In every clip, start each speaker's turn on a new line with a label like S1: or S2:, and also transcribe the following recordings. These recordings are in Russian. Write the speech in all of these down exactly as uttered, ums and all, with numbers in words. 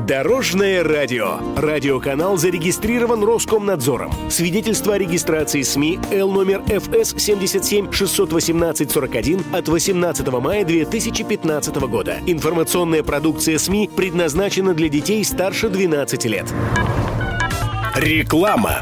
S1: Дорожное радио. Радиоканал зарегистрирован Роскомнадзором. Свидетельство о регистрации СМИ Л номер эф эс семьдесят семь шестьсот восемнадцать сорок один от восемнадцатого мая две тысячи пятнадцатого года. Информационная продукция СМИ предназначена для детей старше двенадцати лет. Реклама.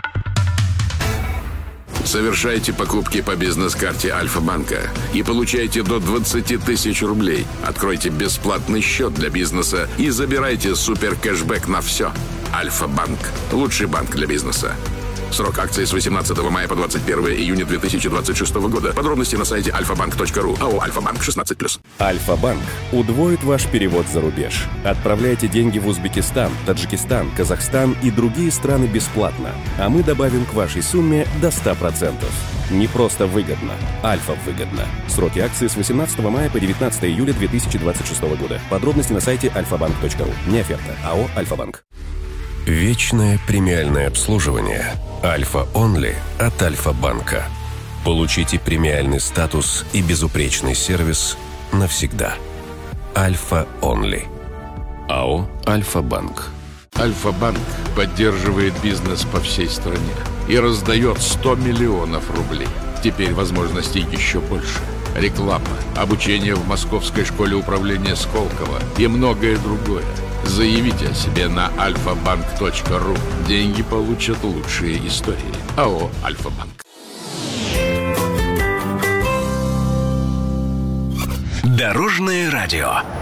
S2: Совершайте покупки по бизнес-карте Альфа-банка и получайте до двадцать тысяч рублей. Откройте бесплатный счет для бизнеса и забирайте супер-кэшбэк на все. Альфа-банк. Лучший банк для бизнеса. Срок акции с восемнадцатого мая по двадцать первое июня две тысячи двадцать шестого года. Подробности на сайте альфа банк точка ру. АО «Альфа-банк» шестнадцать плюс.
S3: Альфа-банк удвоит ваш перевод за рубеж. Отправляйте деньги в Узбекистан, Таджикистан, Казахстан и другие страны бесплатно. А мы добавим к вашей сумме до ста процентов. Не просто выгодно. Альфа выгодно. Сроки акции с восемнадцатого мая по девятнадцатое июля две тысячи двадцать шестого года. Подробности на сайте альфа банк точка ру. Не оферта. АО «Альфа-банк».
S4: Вечное премиальное обслуживание Альфа Онли от Альфа-банка. Получите премиальный статус и безупречный сервис навсегда. Альфа Онли. АО «Альфа-банк».
S5: Альфа-банк поддерживает бизнес по всей стране и раздает сто миллионов рублей. Теперь возможностей еще больше. Реклама, обучение в Московской школе управления Сколково и многое другое. Заявите о себе на альфа банк точка ру. Деньги получат лучшие истории. АО «Альфа-банк».
S1: Дорожное радио.